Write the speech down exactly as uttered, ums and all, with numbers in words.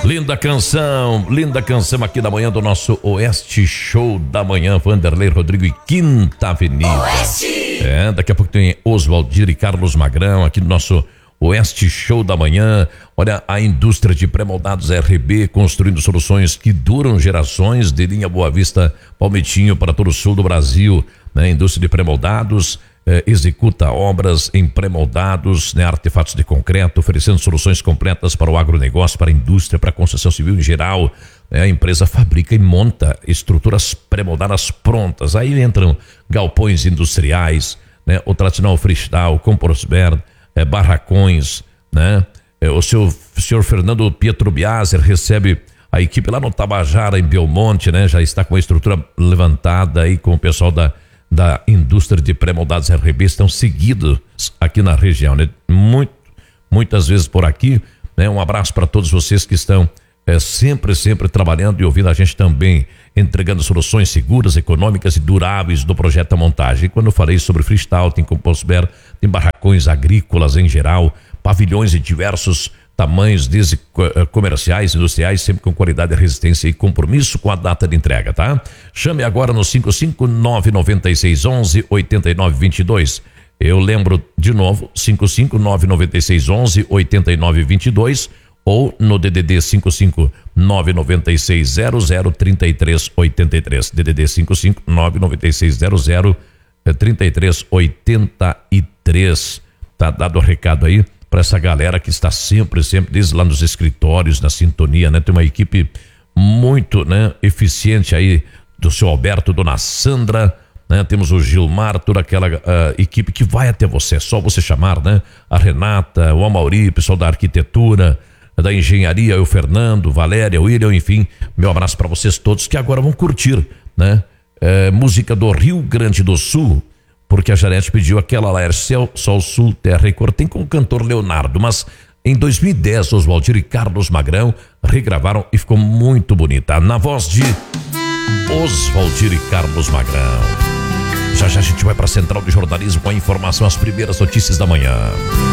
Linda canção, linda canção aqui da manhã do nosso Oeste Show da manhã, Vanderlei Rodrigo e Quinta Avenida. Oeste. É, daqui a pouco tem Oswaldir e Carlos Magrão aqui no nosso Oeste Show da manhã. Olha, a indústria de pré-moldados R B construindo soluções que duram gerações, de linha Boa Vista, Palmitinho para todo o sul do Brasil, né? Indústria de pré-moldados. Eh, executa obras em pré-moldados, né, artefatos de concreto, oferecendo soluções completas para o agronegócio, para a indústria, para a construção civil em geral. Né, a empresa fabrica e monta estruturas pré-moldadas prontas. Aí entram galpões industriais, né, o tradicional freestyle, composber, eh, barracões, né? Eh, o seu o senhor Fernando Pietro Biaser recebe a equipe lá no Tabajara, em Belmonte, né? Já está com a estrutura levantada aí com o pessoal da da indústria de pré-moldados R B, estão seguidos aqui na região, né? Muito, muitas vezes por aqui, né? Um abraço para todos vocês que estão é, sempre, sempre trabalhando e ouvindo a gente também, entregando soluções seguras, econômicas e duráveis do projeto da montagem. E quando eu falei sobre freestyle, tem composber, tem barracões agrícolas em geral, pavilhões de diversos tamanhos, desde comerciais, industriais, sempre com qualidade, resistência e compromisso com a data de entrega, tá? Chame agora no cinco cinco nove nove seis um um oito nove dois dois. Eu lembro de novo, cinco cinco nove nove seis um um oito nove dois dois ou no D D D cinco cinco nove nove seis zero zero três três oito três. D D D cinco cinco nove nove seis zero zero três três oito três. Tá dado o recado aí para essa galera que está sempre, sempre, desde lá nos escritórios, na sintonia, né? Tem uma equipe muito, né, eficiente aí, do seu Alberto, dona Sandra, né? Temos o Gilmar, toda aquela uh, equipe que vai até você, é só você chamar, né? A Renata, o Amauri, o pessoal da arquitetura, da engenharia, o Fernando, Valéria, o William, enfim, meu abraço para vocês todos que agora vão curtir, né? É, música do Rio Grande do Sul, porque a Janete pediu aquela lá, Céu, Sol, Sul, Terra e Cor, tem com o cantor Leonardo, mas em dois mil e dez, Oswaldir e Carlos Magrão regravaram e ficou muito bonita, na voz de Oswaldir e Carlos Magrão. Já já a gente vai para a Central de Jornalismo com a informação, as primeiras notícias da manhã.